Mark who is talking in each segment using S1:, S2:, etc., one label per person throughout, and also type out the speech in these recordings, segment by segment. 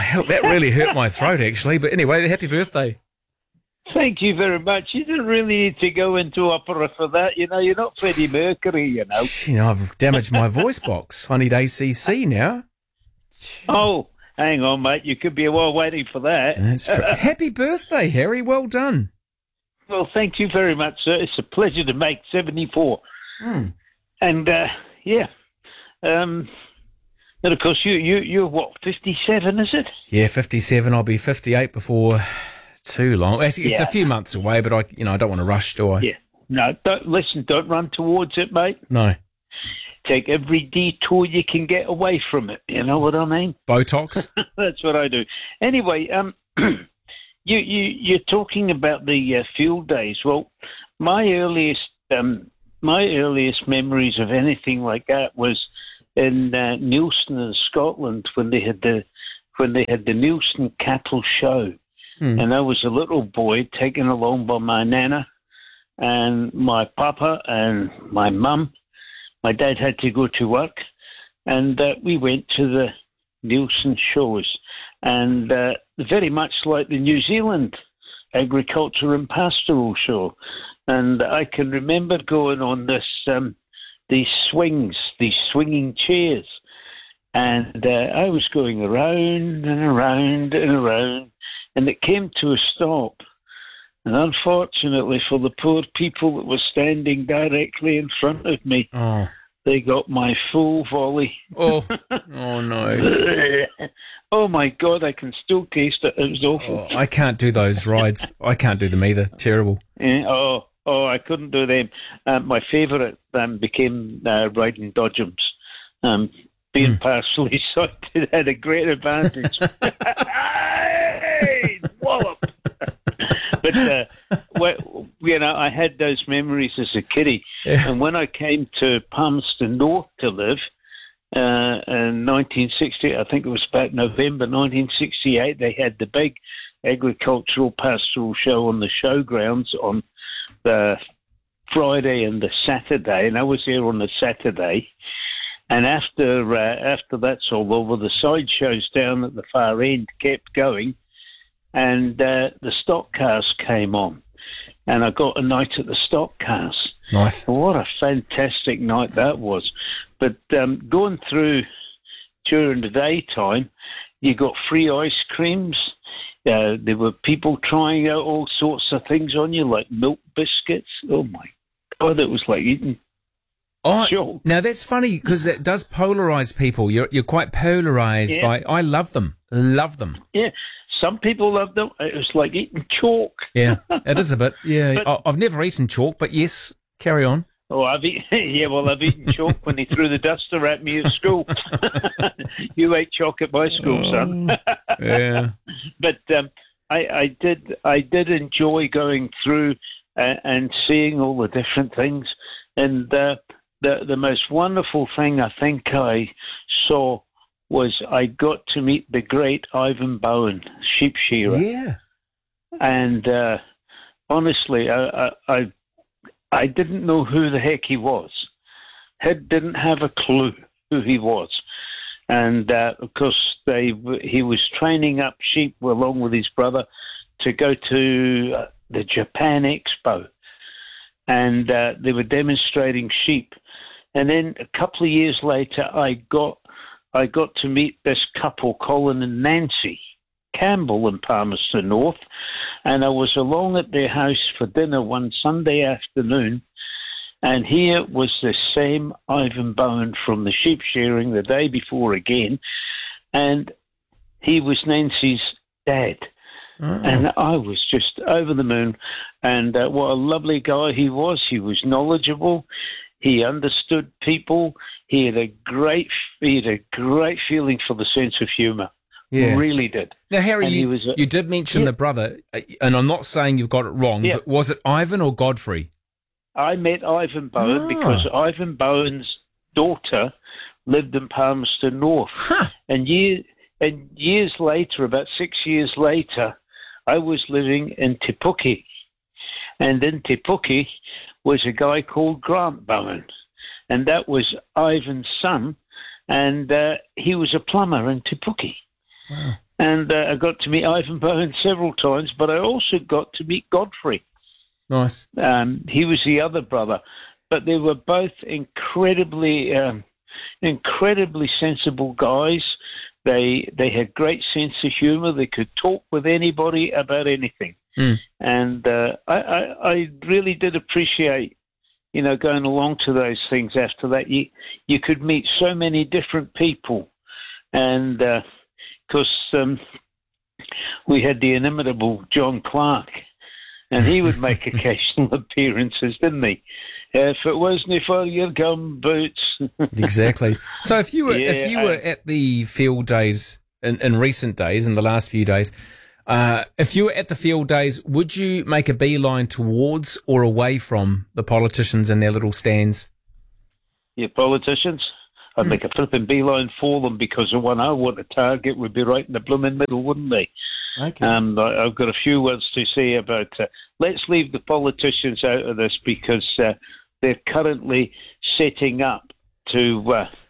S1: that really hurt my throat, actually. But anyway, happy birthday.
S2: Thank you very much. You didn't really need to go into opera for that. You know, you're not Freddie Mercury, you know.
S1: I've damaged my voice box. I need ACC now.
S2: Oh, hang on, mate. You could be a while waiting for that.
S1: That's true. Happy birthday, Harry. Well done.
S2: Well, thank you very much, sir. It's a pleasure to make 74. And, yeah. And, of course, you're what, 57, is it?
S1: Yeah, 57. I'll be 58 before too long. It's a few months away, but I don't want to rush, do I?
S2: Yeah. No, don't run towards it, mate.
S1: No.
S2: Take every detour you can get away from it. You know what I mean?
S1: Botox?
S2: That's what I do. Anyway, you're talking about the field days. Well, my earliest memories of anything like that was in Neilson in Scotland when they had the Neilson Cattle Show. And I was a little boy taken along by my nana and my papa and my mum. My dad had to go to work, and we went to the Neilson shows. And very much like the New Zealand Agriculture and Pastoral Show. And I can remember going on these swinging chairs. And I was going around and around and around. And it came to a stop. And unfortunately for the poor people that were standing directly in front of me, they got my full volley.
S1: Oh no.
S2: Oh, my God, I can still taste it. It was awful.
S1: I can't do those rides. I can't do them either. Terrible.
S2: Oh, I couldn't do them. My favourite became riding dodgems. Being partially sighted had a great advantage. Hey, wallop! But, I had those memories as a kiddie. Yeah. And when I came to Palmerston North to live in 1960, I think it was about November 1968, they had the big agricultural pastoral show on the showgrounds on the Friday and the Saturday. And I was there on the Saturday. And after that's all over, the side shows down at the far end kept going, and the stock cars came on, and I got a night at the stock cars.
S1: Nice.
S2: What a fantastic night that was! But going through during the daytime, you got free ice creams. There were people trying out all sorts of things on you, like milk biscuits. Oh my God, it was like eating.
S1: Oh,
S2: sure.
S1: Now that's funny because it does polarize people. You're quite polarized by. I love them. Love them.
S2: Yeah, some people love them. It was like eating chalk.
S1: Yeah, it is a bit. Yeah, but, I've never eaten chalk, but yes, carry on.
S2: Oh, I've eaten chalk when they threw the duster at me at school. You ate chalk at my school, son.
S1: Yeah,
S2: but I did enjoy going through and seeing all the different things. And the most wonderful thing I think I saw was I got to meet the great Ivan Bowen, sheep shearer.
S1: Yeah.
S2: And honestly, I didn't know who the heck he was. Didn't have a clue who he was. And of course, he was training up sheep along with his brother to go to the Japan Expo. And they were demonstrating sheep. And then a couple of years later, I got to meet this couple, Colin and Nancy Campbell in Palmerston North. And I was along at their house for dinner one Sunday afternoon. And here was the same Ivan Bowen from the sheep shearing the day before again. And he was Nancy's dad. And I was just over the moon. And what a lovely guy he was. He was knowledgeable. He understood people. He had a great feeling for the sense of humour. Yeah. Really did.
S1: Now, Harry, you did mention the brother, and I'm not saying you've got it wrong, but was it Ivan or Godfrey?
S2: I met Ivan Bowen because Ivan Bowen's daughter lived in Palmerston North.
S1: Huh.
S2: And years later, about 6 years later, I was living in Te Puke. And in Te Puke was a guy called Grant Bowen. And that was Ivan's son. And he was a plumber in Te Puke.
S1: Wow.
S2: And I got to meet Ivan Bohen several times, but I also got to meet Godfrey.
S1: Nice.
S2: He was the other brother. But they were both incredibly sensible guys. They had great sense of humour. They could talk with anybody about anything. And I really did appreciate, going along to those things after that. You could meet so many different people. And, because we had the inimitable John Clark, and he would make occasional appearances, didn't he? If it wasn't for your gum boots.
S1: Exactly. So if you were at the field days in recent days, in the last few days, if you were at the field days, would you make a beeline towards or away from the politicians and their little stands?
S2: Yeah, politicians? I'd make a flipping beeline for them, because the one I want to target would be right in the blooming middle, wouldn't they?
S1: Okay.
S2: I've got a few words to say about. Let's leave the politicians out of this, because they're currently setting up to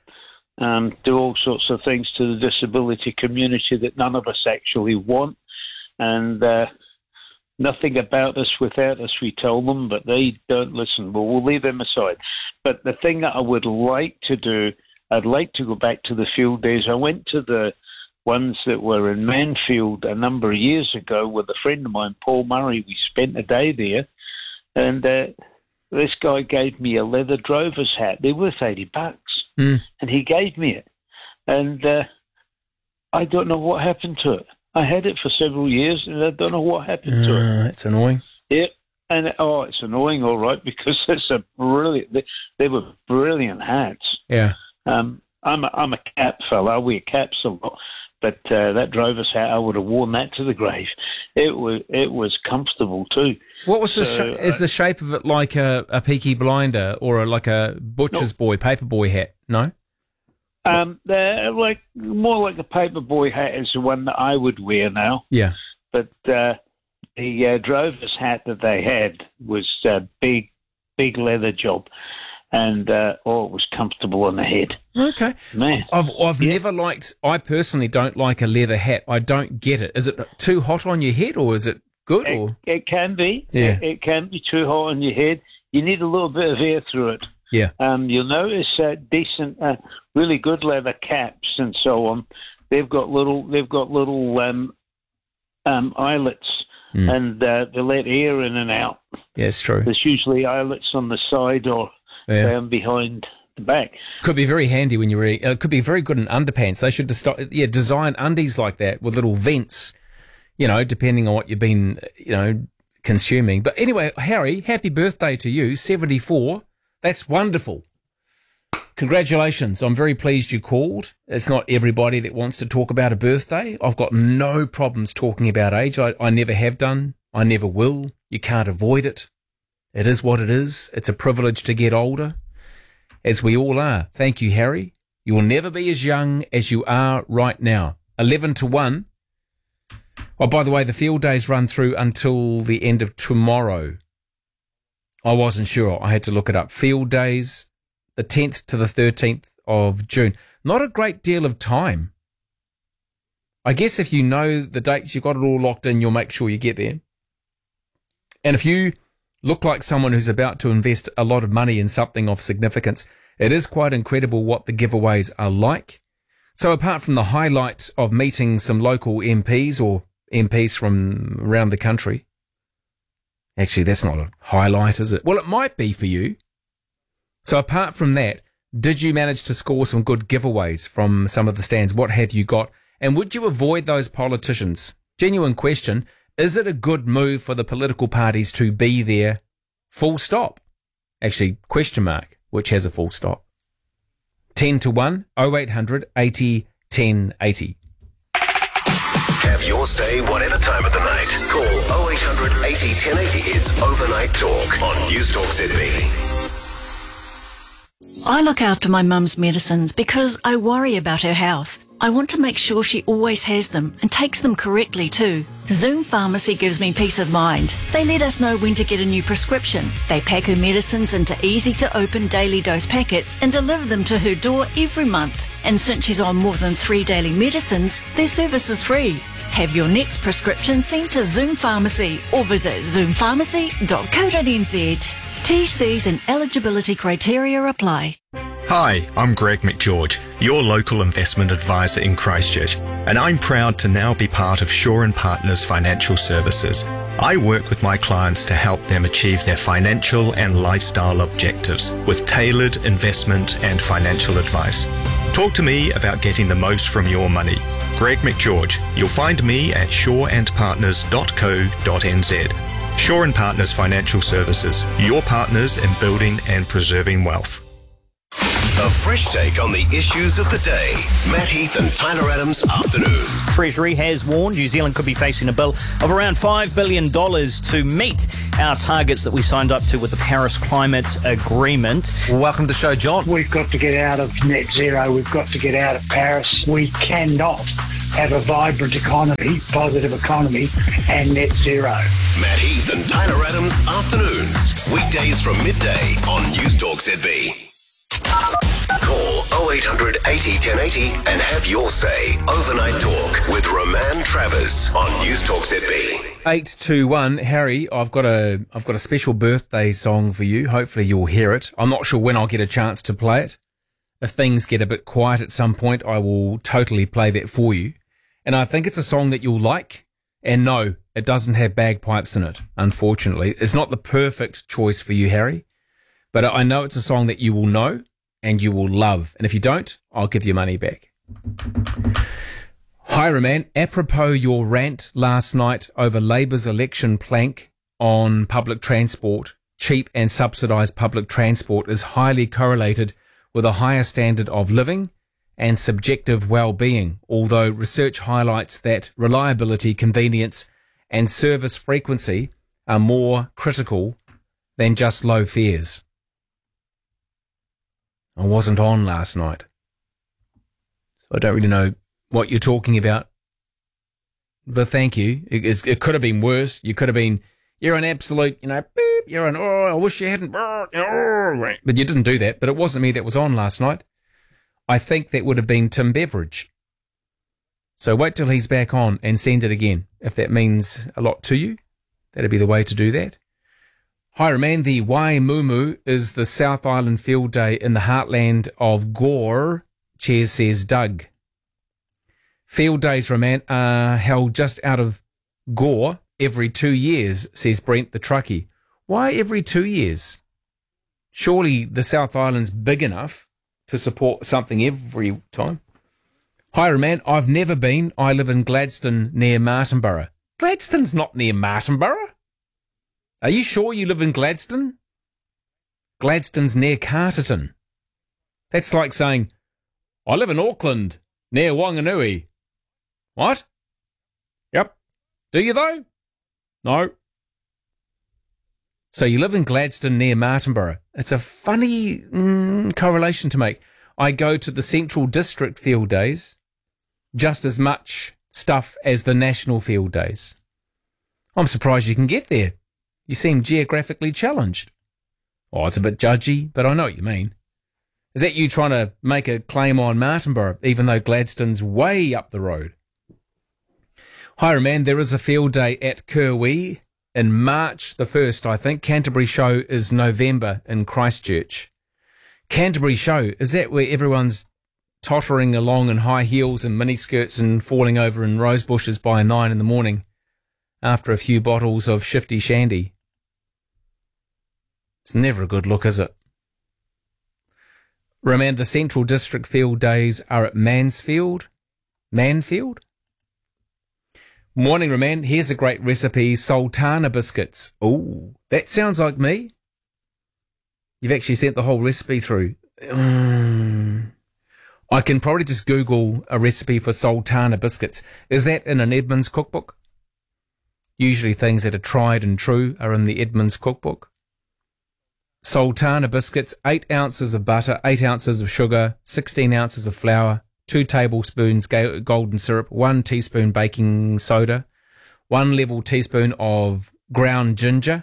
S2: do all sorts of things to the disability community that none of us actually want, and nothing about us without us, we tell them, but they don't listen. But we'll leave them aside. But the thing that I would like to do, I'd like to go back to the field days. I went to the ones that were in Manfield a number of years ago with a friend of mine, Paul Murray. We spent a day there, and this guy gave me a leather drover's hat. They're worth $80, and he gave me it. And I don't know what happened to it. I had it for several years, and I don't know what happened to it.
S1: It's annoying.
S2: Yeah, and it's annoying, all right, because it's a brilliant. They were brilliant hats.
S1: Yeah.
S2: I'm a cap fella. I wear caps a lot, but that drover's hat, I would have worn that to the grave. It was comfortable too.
S1: What was is the shape of it like a Peaky Blinder or like a butcher's boy, paper boy hat? No.
S2: They're more like a paper boy hat is the one that I would wear now.
S1: Yeah.
S2: But the drover's hat that they had was a big leather job. And it was comfortable on the head.
S1: Okay,
S2: man.
S1: I've never liked. I personally don't like a leather hat. I don't get it. Is it too hot on your head, or is it good?
S2: It can be.
S1: Yeah.
S2: It can be too hot on your head. You need a little bit of air through it.
S1: Yeah.
S2: You'll notice decent, really good leather caps and so on. They've got little eyelets, and they let air in and out.
S1: Yeah, it's true.
S2: There's usually eyelets on the side or down behind the back.
S1: Could be very handy when you're eating. Could be very good in underpants. They should design undies like that with little vents, depending on what you've been, consuming. But anyway, Harry, happy birthday to you, 74. That's wonderful. Congratulations. I'm very pleased you called. It's not everybody that wants to talk about a birthday. I've got no problems talking about age. I never have done. I never will. You can't avoid it. It is what it is. It's a privilege to get older, as we all are. Thank you, Harry. You will never be as young as you are right now. 11-1. Oh, by the way, the field days run through until the end of tomorrow. I wasn't sure. I had to look it up. Field days, the 10th to the 13th of June. Not a great deal of time. I guess if you know the dates, you've got it all locked in, you'll make sure you get there. And if you look like someone who's about to invest a lot of money in something of significance, it is quite incredible what the giveaways are like. So apart from the highlight of meeting some local MPs or MPs from around the country, actually that's not a highlight, is it? Well, it might be for you. So apart from that, did you manage to score some good giveaways from some of the stands? What have you got? And would you avoid those politicians? Genuine question. Is it a good move for the political parties to be there? Full stop. Actually, question mark, which has a full stop. 10-1, 0800 80 1080.
S3: Have your say whatever time of the night. Call 0800 80 1080. It's Overnight Talk on News Talk Sydney.
S4: I look after my mum's medicines because I worry about her health. I want to make sure she always has them and takes them correctly too. Zoom Pharmacy gives me peace of mind. They let us know when to get a new prescription. They pack her medicines into easy-to-open daily dose packets and deliver them to her door every month. And since she's on more than 3 daily medicines, their service is free. Have your next prescription sent to Zoom Pharmacy or visit zoompharmacy.co.nz. TCs and eligibility criteria apply.
S5: Hi, I'm Greg McGeorge, your local investment advisor in Christchurch, and I'm proud to now be part of Shaw & Partners Financial Services. I work with my clients to help them achieve their financial and lifestyle objectives with tailored investment and financial advice. Talk to me about getting the most from your money. Greg McGeorge. You'll find me at shawandpartners.co.nz. Shaw & Partners Financial Services, your partners in building and preserving wealth.
S3: A fresh take on the issues of the day. Matt Heath and Tyler Adams Afternoons.
S6: Treasury has warned New Zealand could be facing a bill of around $5 billion to meet our targets that we signed up to with the Paris Climate Agreement.
S1: Welcome to the show, John.
S7: We've got to get out of net zero. We've got to get out of Paris. We cannot have a vibrant economy, positive economy, and net zero.
S3: Matt Heath and Tyler Adams Afternoons. Weekdays from midday on News Talk ZB. Call 0800 80 1080 and have your say. Overnight Talk with Roman Travers on News Talk ZB.
S1: 821, Harry, I've got a special birthday song for you. Hopefully you'll hear it. I'm not sure when I'll get a chance to play it. If things get a bit quiet at some point, I will totally play that for you. And I think it's a song that you'll like. And no, it doesn't have bagpipes in it, unfortunately. It's not the perfect choice for you, Harry. But I know it's a song that you will know and you will love. And if you don't, I'll give you money back. Hi, Roman. Apropos your rant last night over Labour's election plank on public transport, cheap and subsidised public transport is highly correlated with a higher standard of living and subjective well-being, although research highlights that reliability, convenience and service frequency are more critical than just low fares. I wasn't on last night, so I don't really know what you're talking about, but thank you. It could have been worse. You could have been, you're an absolute, beep, you're an, oh, I wish you hadn't, but you didn't do that. But it wasn't me that was on last night. I think that would have been Tim Beveridge. So wait till he's back on and send it again. If that means a lot to you, that'd be the way to do that. Hi, Roman. The Waimumu is the South Island Field Day in the heartland of Gore, Cheers says Doug. Field days, Roman, are held just out of Gore every 2 years, says Brent the truckie. Why every 2 years? Surely the South Island's big enough to support something every time. Hi, Roman. I've never been. I live in Gladstone near Martinborough. Gladstone's not near Martinborough. Are you sure you live in Gladstone? Gladstone's near Carterton. That's like saying, I live in Auckland near Wanganui. What? Yep. Do you though? No. So you live in Gladstone near Martinborough. It's a funny correlation to make. I go to the Central District Field Days, just as much stuff as the National Field Days. I'm surprised you can get there. You seem geographically challenged. Oh, it's a bit judgy, but I know what you mean. Is that you trying to make a claim on Martinborough, even though Gladstone's way up the road? Hi, Roman. There is a field day at Kirwee in March the 1st, I think. Canterbury Show is November in Christchurch. Canterbury Show, is that where everyone's tottering along in high heels and miniskirts and falling over in rose bushes by 9 in the morning after a few bottles of shifty shandy? It's never a good look, is it? Roman, the Central District Field Days are at Manfield? Morning, Roman. Here's a great recipe, sultana biscuits. Ooh, that sounds like me. You've actually sent the whole recipe through. I can probably just Google a recipe for sultana biscuits. Is that in an Edmonds cookbook? Usually things that are tried and true are in the Edmonds cookbook. Sultana biscuits, 8 ounces of butter, 8 ounces of sugar, 16 ounces of flour, 2 tablespoons golden syrup, 1 teaspoon baking soda, 1 level teaspoon of ground ginger,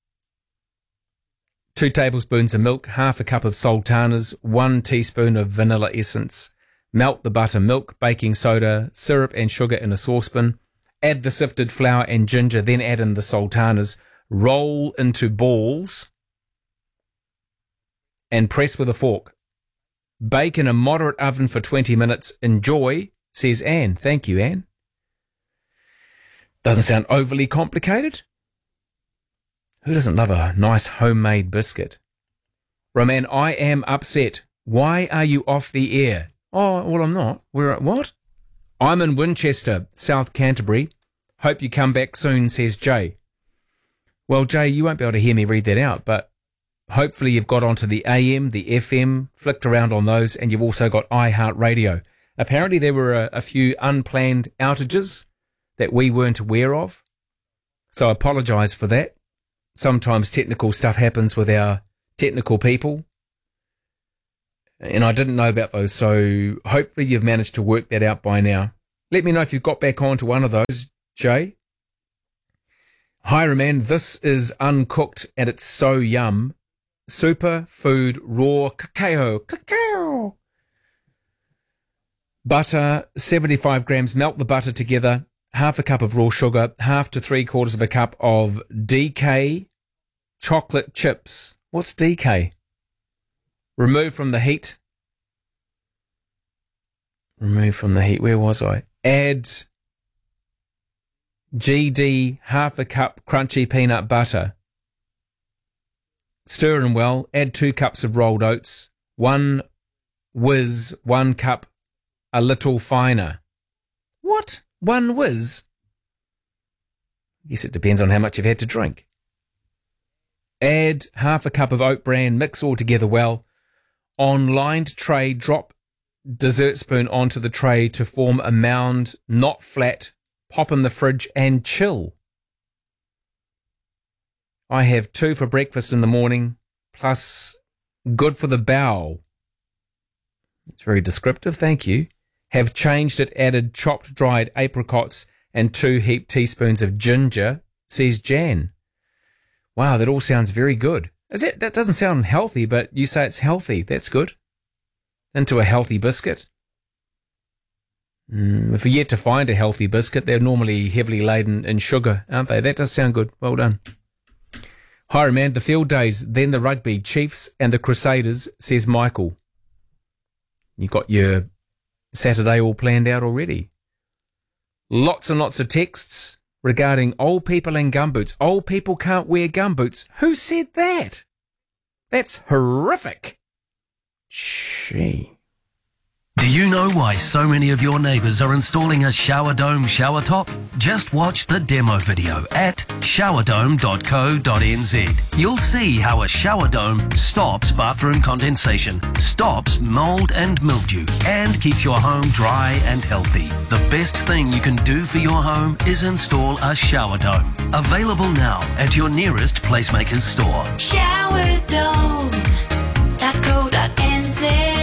S1: 2 tablespoons of milk, half a cup of sultanas, 1 teaspoon of vanilla essence. Melt the butter, milk, baking soda, syrup and sugar in a saucepan. Add the sifted flour and ginger, then add in the sultanas. Roll into balls and press with a fork. Bake in a moderate oven for 20 minutes. Enjoy, says Anne. Thank you, Anne. Doesn't sound overly complicated. Who doesn't love a nice homemade biscuit? Roman, I am upset. Why are you off the air? Oh, well, I'm not. We're at what? I'm in Winchester, South Canterbury. Hope you come back soon, says Jay. Well, Jay, you won't be able to hear me read that out, but hopefully you've got onto the AM, the FM, flicked around on those, and you've also got iHeartRadio. Apparently there were a few unplanned outages that we weren't aware of, so I apologise for that. Sometimes technical stuff happens with our technical people, and I didn't know about those, so hopefully you've managed to work that out by now. Let me know if you've got back onto one of those, Jay. Hi, Roman. This is uncooked and it's so yum. Superfood raw cacao. Butter, 75 grams. Melt the butter together. Half a cup of raw sugar. Half to 3/4 of a cup of DK chocolate chips. What's DK? Remove from the heat. Where was I? Add GD, half a cup crunchy peanut butter. Stir in well. Add 2 cups of rolled oats. 1 whiz, 1 cup, a little finer. What? 1 whiz? I guess it depends on how much you've had to drink. Add half a cup of oat bran. Mix all together well. On lined tray, drop dessert spoon onto the tray to form a mound, not flat. Pop in the fridge and chill. I have 2 for breakfast in the morning, plus good for the bowel. It's very descriptive, thank you. Have changed it, added chopped dried apricots and 2 heaped teaspoons of ginger, says Jan. Wow, that all sounds very good. That doesn't sound healthy, but you say it's healthy. That's good. Into a healthy biscuit. If you're yet to find a healthy biscuit, they're normally heavily laden in sugar, aren't they? That does sound good. Well done. Hi, man. The field days, then the rugby, Chiefs and the Crusaders, says Michael. You got your Saturday all planned out already. Lots and lots of texts regarding old people and gumboots. Old people can't wear gumboots. Who said that? That's horrific. Gee.
S8: Do you know why so many of your neighbours are installing a shower dome shower top? Just watch the demo video at showerdome.co.nz. You'll see how a shower dome stops bathroom condensation, stops mould and mildew, and keeps your home dry and healthy. The best thing you can do for your home is install a shower dome. Available now at your nearest PlaceMakers store.
S9: Showerdome.co.nz.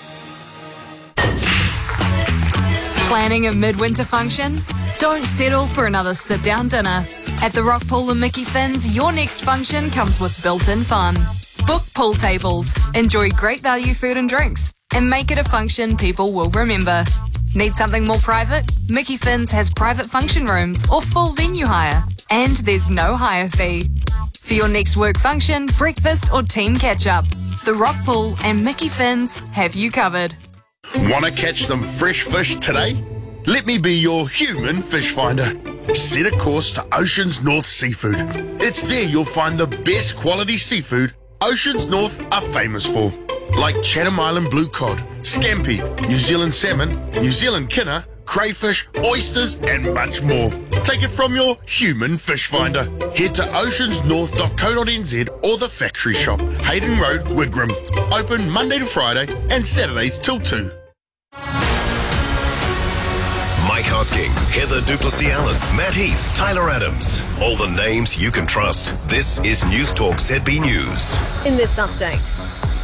S9: Planning a midwinter function? Don't settle for another sit-down dinner. At the Rock Pool and Mickey Finn's, your next function comes with built-in fun. Book pool tables, enjoy great value food and drinks, and make it a function people will remember. Need something more private? Mickey Finn's has private function rooms or full venue hire, and there's no hire fee. For your next work function, breakfast or team catch-up, the Rock Pool and Mickey Finn's have you covered.
S10: Want to catch some fresh fish today? Let me be your human fish finder. Set a course to Oceans North Seafood. It's there you'll find the best quality seafood Oceans North are famous for, like Chatham Island blue cod, scampi, New Zealand salmon, New Zealand kinner, crayfish, oysters and much more. Take it from your human fish finder. Head to oceansnorth.co.nz or the factory shop, Hayden Road, Wigram. Open Monday to Friday and Saturdays till 2.
S3: Mike Hosking, Heather Duplessis-Allen, Matt Heath, Tyler Adams. All the names you can trust. This is News Talk ZB News.
S11: In this update,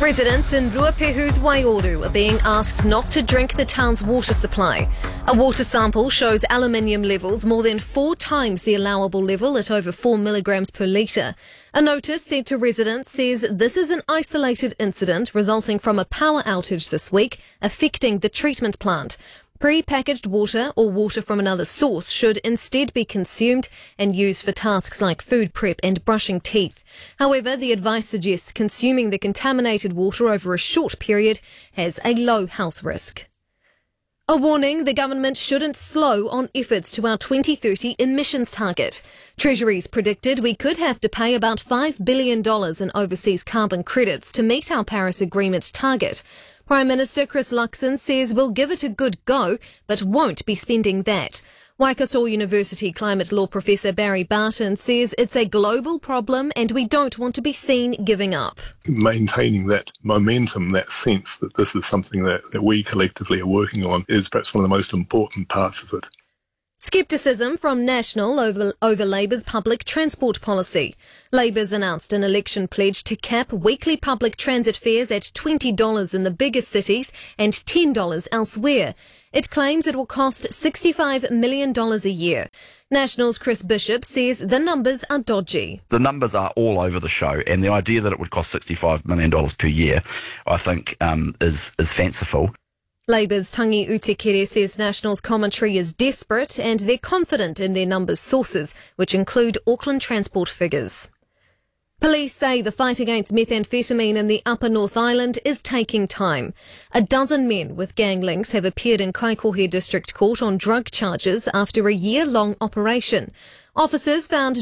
S11: Residents in Ruapehu's Waioru are being asked not to drink the town's water supply. A water sample shows aluminium levels more than 4 times the allowable level at over 4 milligrams per litre. A notice sent to residents says this is an isolated incident resulting from a power outage this week affecting the treatment plant. Pre-packaged water or water from another source should instead be consumed and used for tasks like food prep and brushing teeth. However, the advice suggests consuming the contaminated water over a short period has a low health risk. A warning, the government shouldn't slow on efforts to our 2030 emissions target. Treasury's predicted we could have to pay about $5 billion in overseas carbon credits to meet our Paris Agreement target. Prime Minister Chris Luxon says we'll give it a good go, but won't be spending that. Waikato University climate law professor Barry Barton says it's a global problem and we don't want to be seen giving up.
S12: Maintaining that momentum, that sense that this is something that we collectively are working on is perhaps one of the most important parts of it.
S11: Scepticism from National over Labour's public transport policy. Labour's announced an election pledge to cap weekly public transit fares at $20 in the biggest cities and $10 elsewhere. It claims it will cost $65 million a year. National's Chris Bishop says the numbers are dodgy.
S13: The numbers are all over the show, and the idea that it would cost $65 million per year, I think, is fanciful.
S11: Labour's Tangi Utekere says National's commentary is desperate and they're confident in their numbers sources, which include Auckland Transport figures. Police say the fight against methamphetamine in the Upper North Island is taking time. 12 men with gang links have appeared in Kaikohe District Court on drug charges after a year-long operation. Officers found